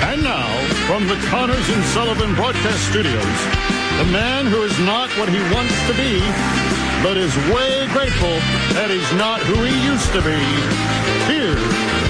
And now, from the Connors and Sullivan Broadcast Studios, the man who is not what he wants to be, but is way grateful that he's not who he used to be. Here's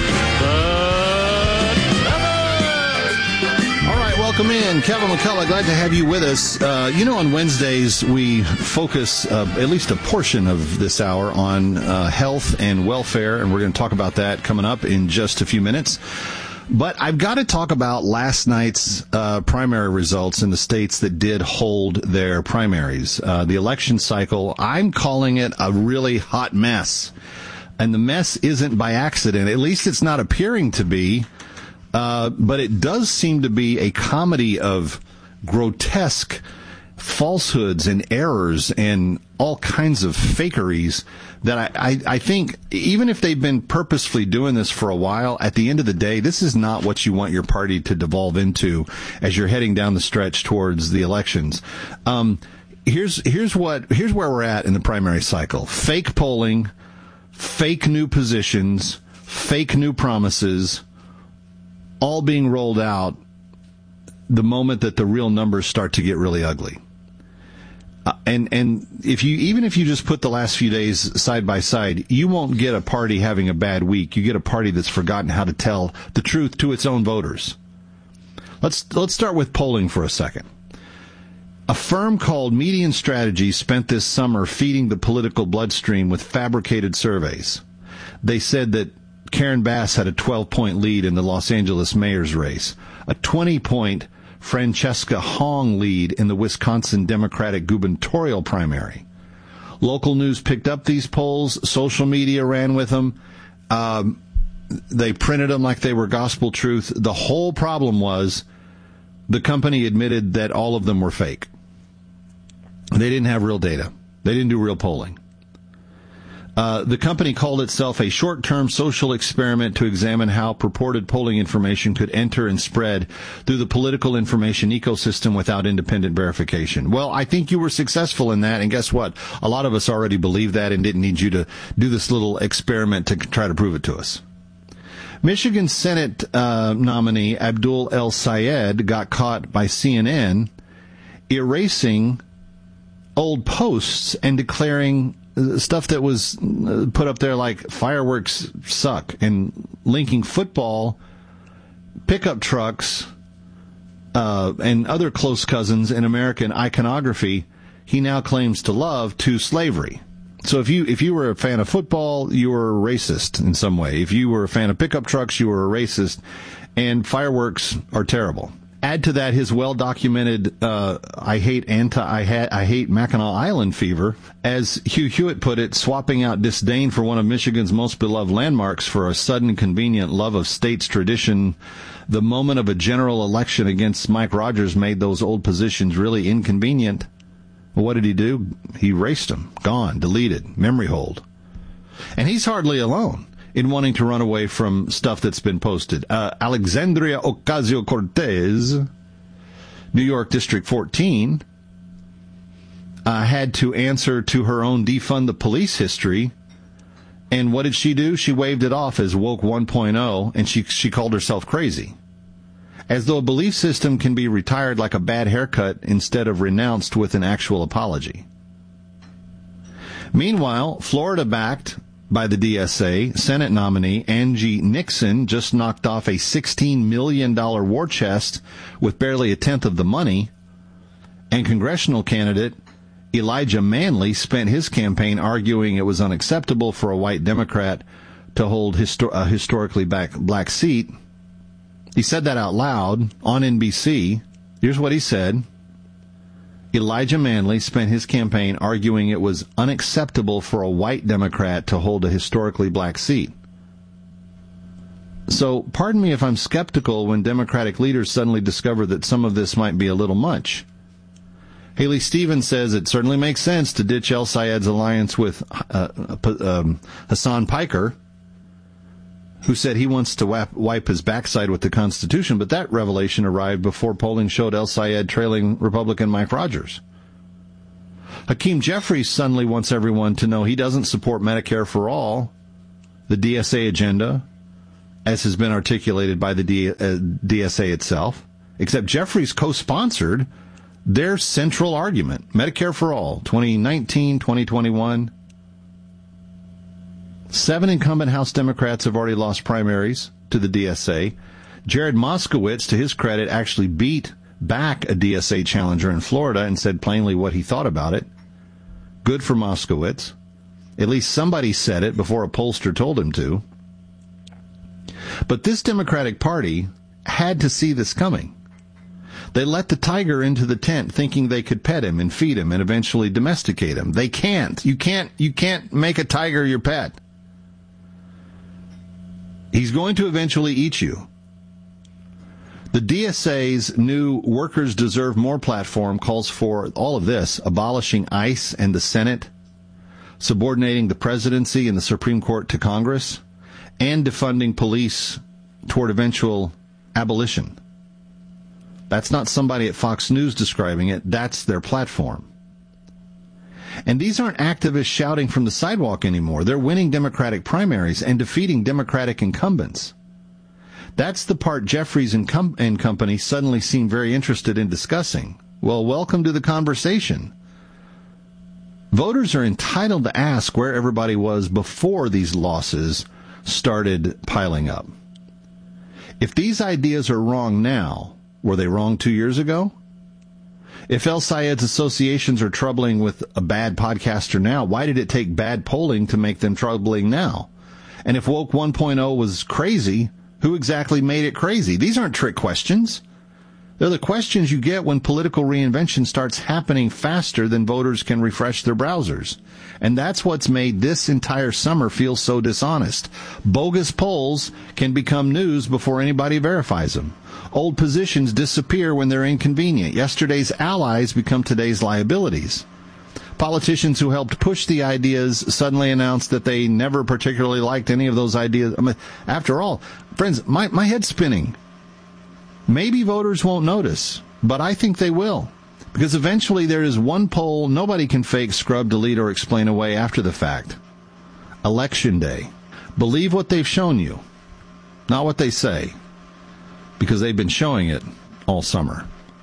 Kevin! All right, welcome in. Kevin McCullough, glad to have you with us. On Wednesdays, we focus at least a portion of this hour on health and welfare, and we're going to talk about that coming up in just a few minutes. But I've got to talk about last night's primary results in the states that did hold their primaries. The election cycle, I'm calling it a really hot mess. And the mess isn't by accident. At least it's not appearing to be. But it does seem to be a comedy of grotesque falsehoods and errors and all kinds of fakeries that I think, even if they've been purposefully doing this for a while, at the end of the day, this is not what you want your party to devolve into as you're heading down the stretch towards the elections. Here's where we're at in the primary cycle. Fake polling, fake new positions, fake new promises, all being rolled out the moment that the real numbers start to get really ugly. And if you just put the last few days side by side, you won't get a party having a bad week. You get a party that's forgotten how to tell the truth to its own voters. Let's start with polling for a second. A firm called Median Strategy spent this summer feeding the political bloodstream with fabricated surveys. They said that Karen Bass had a 12-point lead in the Los Angeles mayor's race, a 20-point Francesca Hong lead in the Wisconsin Democratic gubernatorial primary. Local news picked up these polls. Social media ran with them. They printed them like they were gospel truth. The whole problem was the company admitted that all of them were fake. They didn't have real data. They didn't do real polling. The company called itself a short-term social experiment to examine how purported polling information could enter and spread through the political information ecosystem without independent verification. Well, I think you were successful in that, and guess what? A lot of us already believe that and didn't need you to do this little experiment to try to prove it to us. Michigan Senate nominee Abdul El Sayed got caught by CNN erasing old posts and declaring stuff that was put up there like fireworks suck and linking football, pickup trucks, and other close cousins in American iconography he now claims to love to slavery. So if you were a fan of football, you were a racist in some way. If you were a fan of pickup trucks, you were a racist, and fireworks are terrible. Add to that his well-documented I hate Mackinac Island fever. As Hugh Hewitt put it, swapping out disdain for one of Michigan's most beloved landmarks for a sudden convenient love of state's tradition. The moment of a general election against Mike Rogers made those old positions really inconvenient. Well, what did he do? He erased them. Gone. Deleted. Memory hold. And he's hardly alone in wanting to run away from stuff that's been posted. Alexandria Ocasio-Cortez, New York District 14, had to answer to her own defund the police history. And what did she do? She waved it off as woke 1.0, and she called herself crazy. As though a belief system can be retired like a bad haircut instead of renounced with an actual apology. Meanwhile, Florida-backed by the DSA, Senate nominee Angie Nixon just knocked off a $16 million war chest with barely a tenth of the money, and congressional candidate Elijah Manley spent his campaign arguing it was unacceptable for a white Democrat to hold a historically black seat. He said that out loud on NBC. Here's what he said. Elijah Manley spent his campaign arguing it was unacceptable for a white Democrat to hold a historically black seat. So, pardon me if I'm skeptical when Democratic leaders suddenly discover that some of this might be a little much. Haley Stevens says it certainly makes sense to ditch El Sayed's alliance with Hassan Piker, who said he wants to wipe his backside with the Constitution, but that revelation arrived before polling showed El Sayed trailing Republican Mike Rogers. Hakeem Jeffries suddenly wants everyone to know he doesn't support Medicare for all, the DSA agenda, as has been articulated by the DSA itself, except Jeffries co-sponsored their central argument, Medicare for All, 2019, 2021. 7 incumbent House Democrats have already lost primaries to the DSA. Jared Moskowitz, to his credit, actually beat back a DSA challenger in Florida and said plainly what he thought about it. Good for Moskowitz. At least somebody said it before a pollster told him to. But this Democratic Party had to see this coming. They let the tiger into the tent thinking they could pet him and feed him and eventually domesticate him. They can't. You can't make a tiger your pet. He's going to eventually eat you. The DSA's new Workers Deserve More platform calls for all of this: abolishing ICE and the Senate, subordinating the presidency and the Supreme Court to Congress, and defunding police toward eventual abolition. That's not somebody at Fox News describing it. That's their platform. And these aren't activists shouting from the sidewalk anymore. They're winning Democratic primaries and defeating Democratic incumbents. That's the part Jeffries and company suddenly seem very interested in discussing. Well, welcome to the conversation. Voters are entitled to ask where everybody was before these losses started piling up. If these ideas are wrong now, were they wrong 2 years ago? If El Sayed's associations are troubling with a bad podcaster now, why did it take bad polling to make them troubling now? And if Woke 1.0 was crazy, who exactly made it crazy? These aren't trick questions. They're the questions you get when political reinvention starts happening faster than voters can refresh their browsers. And that's what's made this entire summer feel so dishonest. Bogus polls can become news before anybody verifies them. Old positions disappear when they're inconvenient. Yesterday's allies become today's liabilities. Politicians who helped push the ideas suddenly announced that they never particularly liked any of those ideas. I mean, after all, friends, my head's spinning. Maybe voters won't notice, but I think they will. Because eventually there is one poll nobody can fake, scrub, delete, or explain away after the fact. Election day. Believe what they've shown you, not what they say, because they've been showing it all summer.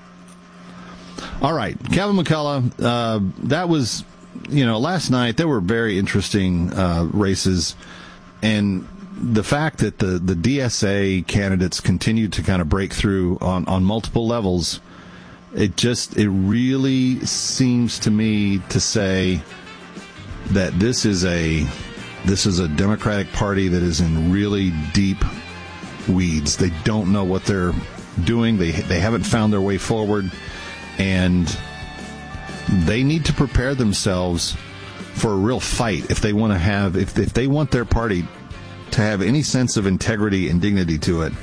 All right, Kevin McCullough, that was, last night there were very interesting races, and the fact that the DSA candidates continued to kind of break through on multiple levels, it really seems to me to say that this is a Democratic Party that is in really deep weeds. They don't know what they're doing. They haven't found their way forward, and they need to prepare themselves for a real fight if they want to have if they want their party to have any sense of integrity and dignity to it.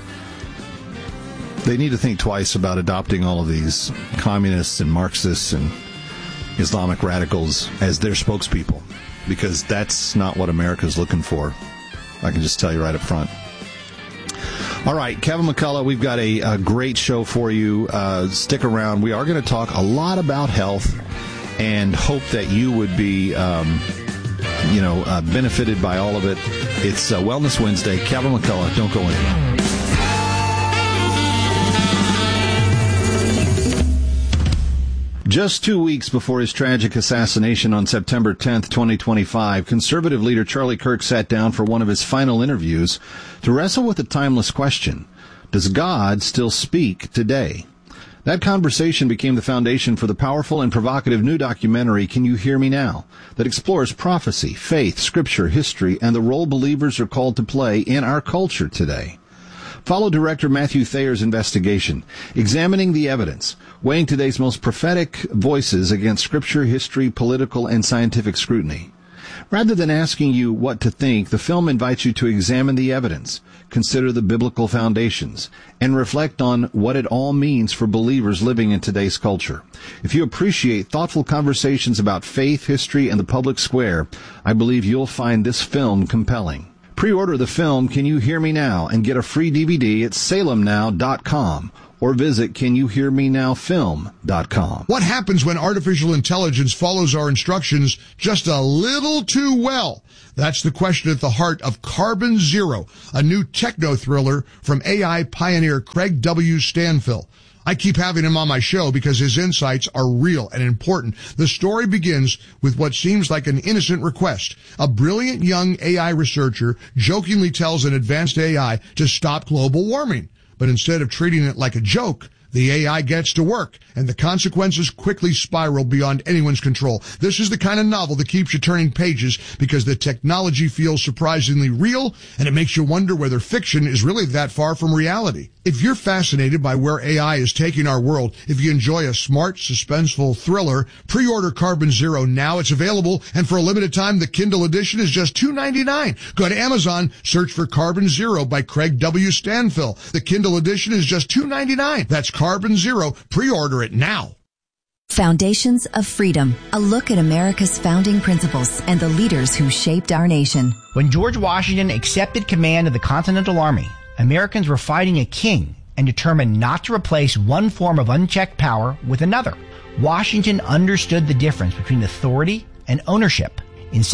They need to think twice about adopting all of these communists and Marxists and Islamic radicals as their spokespeople, because that's not what America's looking for. I can just tell you right up front. All right, Kevin McCullough, we've got a great show for you. Stick around. We are going to talk a lot about health and hope that you would be benefited by all of it. It's Wellness Wednesday. Kevin McCullough, don't go anywhere. Just 2 weeks before his tragic assassination on September 10th, 2025, conservative leader Charlie Kirk sat down for one of his final interviews to wrestle with a timeless question: does God still speak today? That conversation became the foundation for the powerful and provocative new documentary, Can You Hear Me Now?, that explores prophecy, faith, scripture, history, and the role believers are called to play in our culture today. Follow director Matthew Thayer's investigation, examining the evidence, weighing today's most prophetic voices against scripture, history, political, and scientific scrutiny. Rather than asking you what to think, the film invites you to examine the evidence, consider the biblical foundations, and reflect on what it all means for believers living in today's culture. If you appreciate thoughtful conversations about faith, history, and the public square, I believe you'll find this film compelling. Pre-order the film Can You Hear Me Now? And get a free DVD at salemnow.com or visit CanYouHearMeNowFilm.com. What happens when artificial intelligence follows our instructions just a little too well? That's the question at the heart of Carbon Zero, a new techno thriller from AI pioneer Craig W. Stanfill. I keep having him on my show because his insights are real and important. The story begins with what seems like an innocent request. A brilliant young AI researcher jokingly tells an advanced AI to stop global warming. But instead of treating it like a joke, the AI gets to work, and the consequences quickly spiral beyond anyone's control. This is the kind of novel that keeps you turning pages because the technology feels surprisingly real, and it makes you wonder whether fiction is really that far from reality. If you're fascinated by where AI is taking our world, if you enjoy a smart, suspenseful thriller, pre-order Carbon Zero now. It's available, and for a limited time, the Kindle edition is just $2.99. Go to Amazon, search for Carbon Zero by Craig W. Stanfill. The Kindle edition is just $2.99. That's Carbon Zero. Pre-order it now. Foundations of Freedom, a look at America's founding principles and the leaders who shaped our nation. When George Washington accepted command of the Continental Army, Americans were fighting a king and determined not to replace one form of unchecked power with another. Washington understood the difference between authority and ownership. In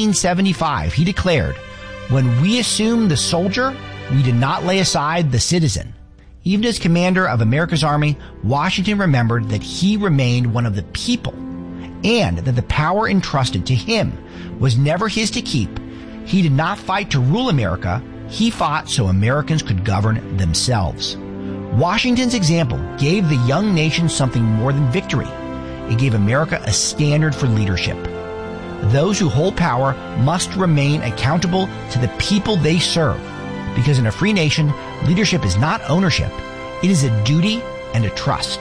1775, he declared, "When we assumed the soldier, we did not lay aside the citizen." Even as commander of America's army, Washington remembered that he remained one of the people and that the power entrusted to him was never his to keep. He did not fight to rule America. He fought so Americans could govern themselves. Washington's example gave the young nation something more than victory. It gave America a standard for leadership. Those who hold power must remain accountable to the people they serve, because in a free nation, leadership is not ownership. It is a duty and a trust.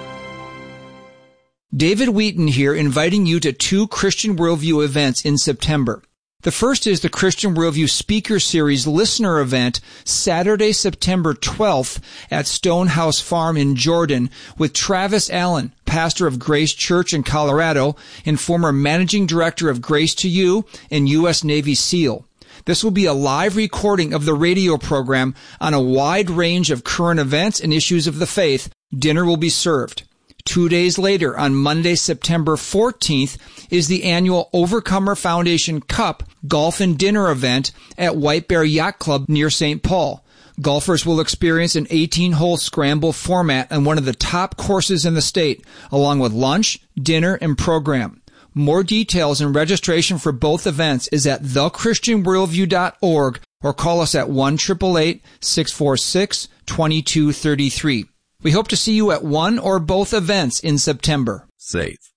David Wheaton here, inviting you to 2 Christian Worldview events in September. The first is the Christian Worldview Speaker Series listener event, Saturday, September 12th at Stonehouse Farm in Jordan with Travis Allen, pastor of Grace Church in Colorado and former managing director of Grace to You and U.S. Navy SEAL. This will be a live recording of the radio program on a wide range of current events and issues of the faith. Dinner will be served. 2 days later, on Monday, September 14th, is the annual Overcomer Foundation Cup Golf and Dinner event at White Bear Yacht Club near St. Paul. Golfers will experience an 18-hole scramble format on one of the top courses in the state, along with lunch, dinner, and program. More details and registration for both events is at thechristianworldview.org or call us at 1-888-646-2233. We hope to see you at one or both events in September. Safe.